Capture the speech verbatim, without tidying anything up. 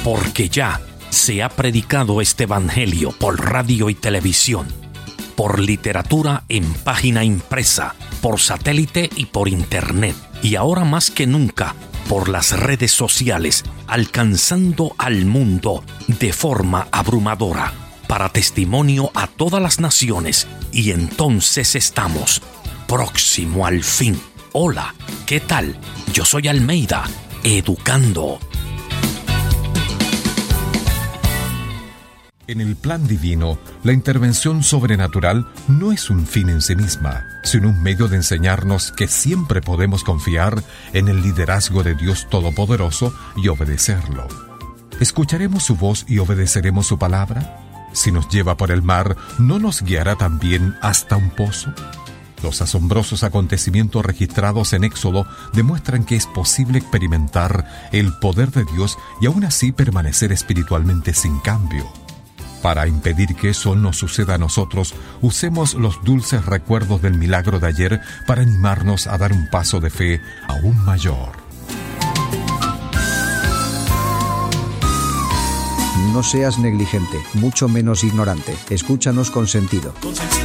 porque ya se ha predicado este evangelio por radio y televisión, por literatura en página impresa, por satélite y por internet, y ahora más que nunca por las redes sociales, alcanzando al mundo de forma abrumadora, para testimonio a todas las naciones, y entonces estamos próximo al fin. Hola, ¿qué tal? Yo soy Almeida, educando. En el plan divino, la intervención sobrenatural no es un fin en sí misma, sino un medio de enseñarnos que siempre podemos confiar en el liderazgo de Dios Todopoderoso y obedecerlo. ¿Escucharemos su voz y obedeceremos su palabra? Si nos lleva por el mar, ¿no nos guiará también hasta un pozo? Los asombrosos acontecimientos registrados en Éxodo demuestran que es posible experimentar el poder de Dios y aún así permanecer espiritualmente sin cambio. Para impedir que eso nos suceda a nosotros, usemos los dulces recuerdos del milagro de ayer para animarnos a dar un paso de fe aún mayor. No seas negligente, mucho menos ignorante. Escúchanos con sentido.